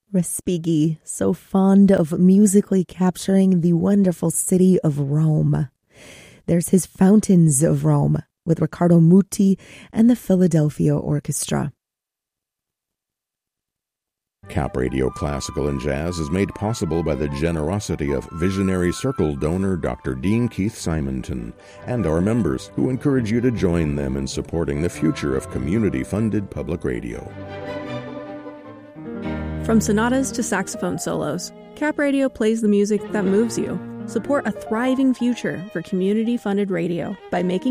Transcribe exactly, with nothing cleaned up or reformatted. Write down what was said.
Respighi, so fond of musically capturing the wonderful city of Rome. There's his Fountains of Rome with Riccardo Muti and the Philadelphia Orchestra. Cap Radio Classical and Jazz is made possible by the generosity of Visionary Circle donor Doctor Dean Keith Simonton and our members, who encourage you to join them in supporting the future of community-funded public radio. From sonatas to saxophone solos, Cap Radio plays the music that moves you. Support a thriving future for community-funded radio by making